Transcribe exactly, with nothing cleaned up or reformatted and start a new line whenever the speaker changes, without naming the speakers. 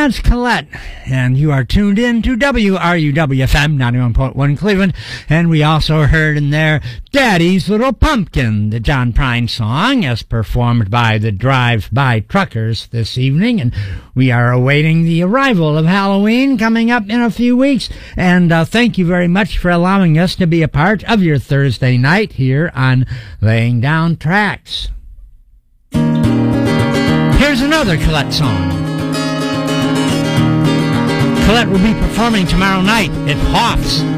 That's Colette, and you are tuned in to W R U W F M ninety-one point one Cleveland, and we also heard in there Daddy's Little Pumpkin, the John Prine song, as performed by the Drive-By Truckers this evening, and we are awaiting the arrival of Halloween coming up in a few weeks, and uh, thank you very much for allowing us to be a part of your Thursday night here on Laying Down Tracks. Here's another Colette song. Colette will be performing tomorrow night at Hoff's